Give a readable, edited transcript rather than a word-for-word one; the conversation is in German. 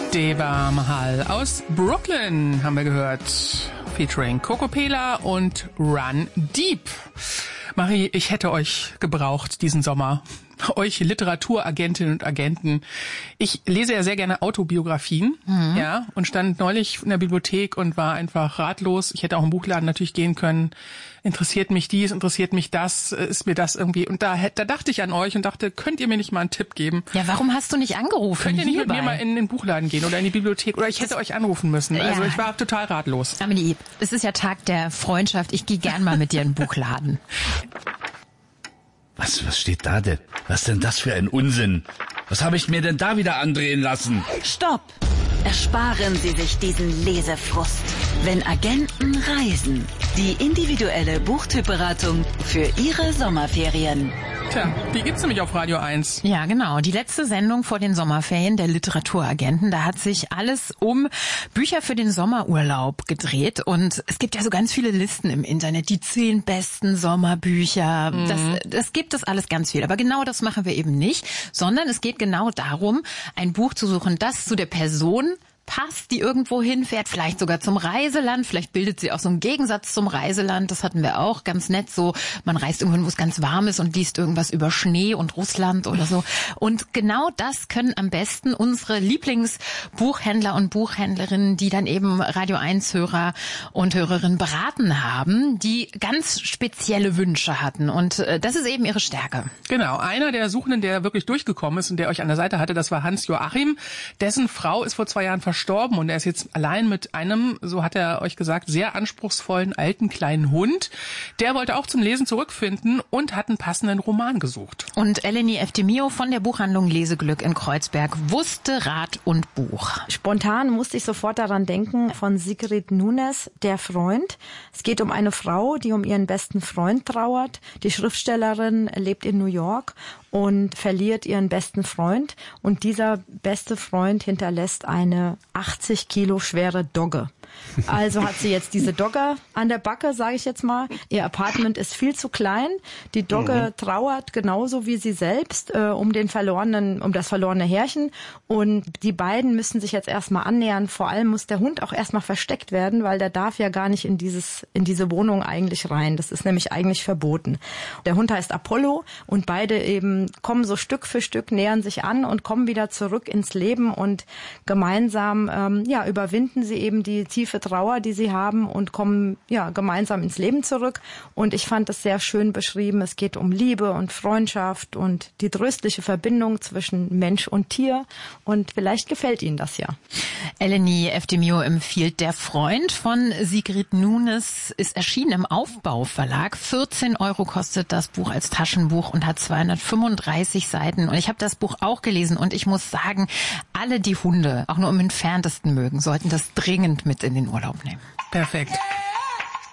Deva Mahal aus Brooklyn haben wir gehört, featuring Coco Pela und Run Deep. Marie, ich hätte euch gebraucht diesen Sommer. Euch Literaturagentinnen und Agenten. Ich lese ja sehr gerne Autobiografien, ja, und stand neulich in der Bibliothek und war einfach ratlos. Ich hätte auch im Buchladen natürlich gehen können. Interessiert mich dies, interessiert mich das, ist mir das irgendwie. Und da dachte ich an euch und dachte, könnt ihr mir nicht mal einen Tipp geben? Ja, warum hast du nicht angerufen? Könnt ihr nicht mit mir mal in den Buchladen gehen oder in die Bibliothek? Oder ich hätte euch anrufen müssen. Ja. Also ich war total ratlos. Amelie, es ist ja Tag der Freundschaft. Ich gehe gern mal mit dir in den Buchladen. Was steht da denn? Was denn das für ein Unsinn? Was habe ich mir denn da wieder andrehen lassen? Stopp! Ersparen Sie sich diesen Lesefrust. Wenn Agenten reisen. Die individuelle Buchtypberatung für Ihre Sommerferien. Tja, die gibt's nämlich auf Radio 1. Ja, genau. Die letzte Sendung vor den Sommerferien der Literaturagenten. Da hat sich alles um Bücher für den Sommerurlaub gedreht. Und es gibt ja so ganz viele Listen im Internet. Die 10 besten Sommerbücher. Das gibt es alles ganz viel. Aber genau das machen wir eben nicht. Sondern es geht genau darum, ein Buch zu suchen, das zu der Person passt, die irgendwo hinfährt, vielleicht sogar zum Reiseland, vielleicht bildet sie auch so einen Gegensatz zum Reiseland, das hatten wir auch, ganz nett so, man reist irgendwo, wo es ganz warm ist und liest irgendwas über Schnee und Russland oder so. Und genau das können am besten unsere Lieblingsbuchhändler und Buchhändlerinnen, die dann eben Radio 1 Hörer und Hörerinnen beraten haben, die ganz spezielle Wünsche hatten. Und das ist eben ihre Stärke. Genau, einer der Suchenden, der wirklich durchgekommen ist und der euch an der Seite hatte, das war Hans Joachim. Dessen Frau ist vor 2 Jahren verstorben und er ist jetzt allein mit einem, so hat er euch gesagt, sehr anspruchsvollen alten kleinen Hund. Der wollte auch zum Lesen zurückfinden und hat einen passenden Roman gesucht. Und Eleni Eftimio von der Buchhandlung Leseglück in Kreuzberg wusste Rat und Buch. Spontan musste ich sofort daran denken, von Sigrid Nunes, Der Freund. Es geht um eine Frau, die um ihren besten Freund trauert. Die Schriftstellerin lebt in New York und verliert ihren besten Freund. Und dieser beste Freund hinterlässt eine 80 Kilo schwere Dogge. Also hat sie jetzt diese Dogge an der Backe, sage ich jetzt mal. Ihr Apartment ist viel zu klein. Die Dogge trauert genauso wie sie selbst um das verlorene Härchen. Und die beiden müssen sich jetzt erstmal annähern. Vor allem muss der Hund auch erstmal versteckt werden, weil der darf ja gar nicht in diese Wohnung eigentlich rein. Das ist nämlich eigentlich verboten. Der Hund heißt Apollo und beide eben kommen so Stück für Stück, nähern sich an und kommen wieder zurück ins Leben und gemeinsam überwinden sie eben die tiefe Trauer, die sie haben und kommen gemeinsam ins Leben zurück. Und ich fand es sehr schön beschrieben. Es geht um Liebe und Freundschaft und die tröstliche Verbindung zwischen Mensch und Tier. Und vielleicht gefällt Ihnen das ja. Eleni Eftimio empfiehlt Der Freund von Sigrid Nunes, ist erschienen im Aufbau Verlag. 14 € kostet das Buch als Taschenbuch und hat 235 Seiten. Und ich habe das Buch auch gelesen und ich muss sagen, alle, die Hunde auch nur im Entferntesten mögen, sollten das dringend mit in den Urlaub nehmen. Perfekt.